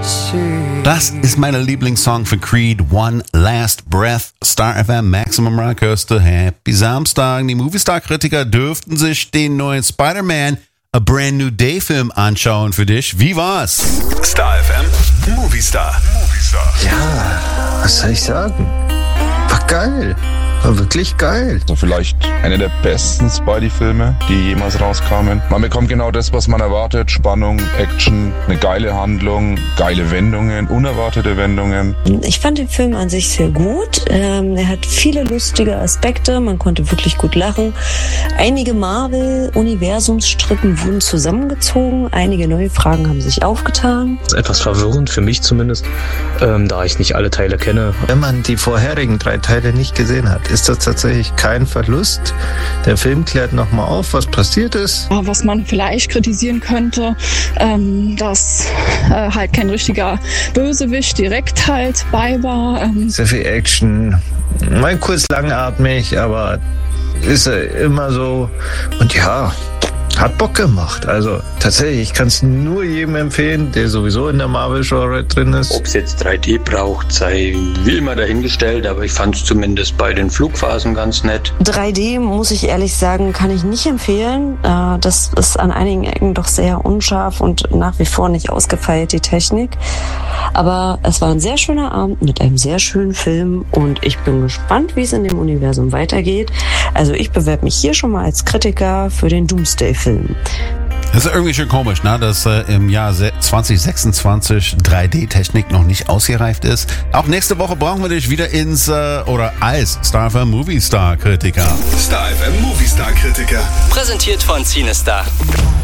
Das ist meine Lieblingssong für Creed, One Last Breath. Star FM, Maximum Rock Coaster, Happy Samstag. Die Movistar-Kritiker dürften sich den neuen Spider-Man A Brand New Day Film anschauen für dich. Wie war's? Star FM, Movistar. Ja, was soll ich sagen? War geil. War wirklich geil. Also vielleicht einer der besten Spidey-Filme, die jemals rauskamen. Man bekommt genau das, was man erwartet. Spannung, Action, eine geile Handlung, geile Wendungen, unerwartete Wendungen. Ich fand den Film an sich sehr gut. Er hat viele lustige Aspekte. Man konnte wirklich gut lachen. Einige Marvel-Universumsstrippen wurden zusammengezogen. Einige neue Fragen haben sich aufgetan. Das ist etwas verwirrend für mich zumindest, da ich nicht alle Teile kenne. Wenn man die vorherigen 3 Teile nicht gesehen hat, ist das tatsächlich kein Verlust. Der Film klärt nochmal auf, was passiert ist. Was man vielleicht kritisieren könnte, dass halt kein richtiger Bösewicht direkt halt bei war. Sehr viel Action, mal kurz langatmig, aber ist immer so. Und ja, hat Bock gemacht. Also tatsächlich, ich kann es nur jedem empfehlen, der sowieso in der Marvel-Genre drin ist. Ob es jetzt 3D braucht, sei wie immer dahingestellt, aber ich fand es zumindest bei den Flugphasen ganz nett. 3D, muss ich ehrlich sagen, kann ich nicht empfehlen. Das ist an einigen Ecken doch sehr unscharf und nach wie vor nicht ausgefeilt, die Technik. Aber es war ein sehr schöner Abend mit einem sehr schönen Film und ich bin gespannt, wie es in dem Universum weitergeht. Also ich bewerbe mich hier schon mal als Kritiker für den Doomsday-Film. Das ist irgendwie schon komisch, ne? Dass im Jahr 2026 3D-Technik noch nicht ausgereift ist. Auch nächste Woche brauchen wir dich wieder als Star FM Movistar-Kritiker. Star FM Movistar-Kritiker. Präsentiert von Cinestar.